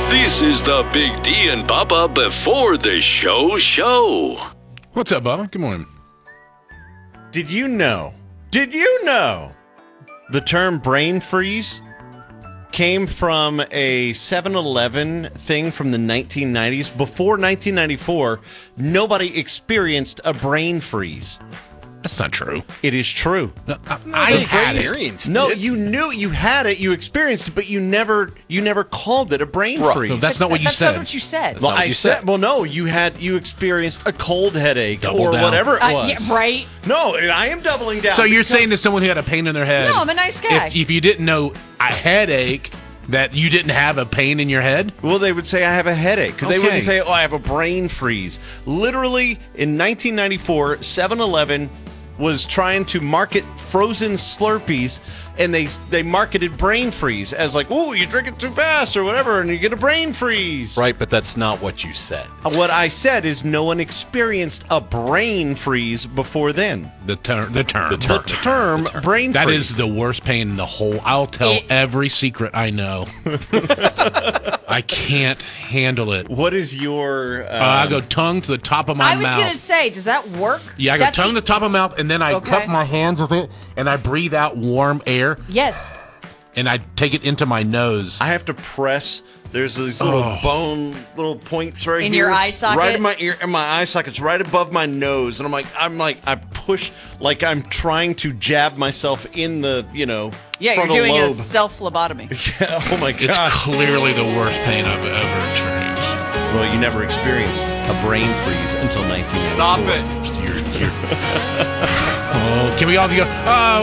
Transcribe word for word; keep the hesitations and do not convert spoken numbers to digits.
This is the Big D and Bubba Before the Show show. What's up, Bubba? Good morning. Did you know? Did you know the term brain freeze came from a seven eleven thing from the nineteen nineties? Before nineteen ninety-four, nobody experienced a brain freeze. That's not true. It is true. No, I, I had experienced it. No, it. you knew you had it, you experienced it, but you never you never called it a brain Right. freeze. No, that's not what you That's said. not what you said. well, not what I you said, said. well, no, you had you experienced a cold headache Double or down. whatever it Uh, was. yeah, right. No, I am doubling down. So you're because- saying to someone who had a pain in their head? No, I'm a nice guy. If, if you didn't know a headache, that you didn't have a pain in your head? Well, they would say I have a headache. They Okay. wouldn't say, oh, I have a brain freeze. Literally, in nineteen ninety-four, seven eleven was trying to market frozen Slurpees, and they they marketed brain freeze as like, oh, you drink it too fast or whatever, and you get a brain freeze. Right, but that's not what you said. What I said is no one experienced a brain freeze before then. The term. The term. The term. The term brain That freeze. is the worst pain in the whole. I'll tell It- every secret I know. I can't handle it. Uh, What is your... Uh, I go tongue to the top of my I was mouth. gonna say, does that work? yeah, I go That's tongue to the- the top of my mouth, and then I Okay. cup my hands with it, and I breathe out warm air, Yes. and I take it into my nose. I have to press. There's these little Oh. bone, little points right In here, your eye socket? right in my ear, in my eye socket's right above my nose, and I'm like, I'm like, I push like I'm trying to jab myself in the, you know, Yeah, you're frontal doing lobe. a self-phlebotomy. Yeah, oh my It's gosh! clearly the worst pain I've ever experienced. Well, you never experienced a brain freeze until nineteen ninety-four. Stop it. You're, you're... oh, can we all go? Oh,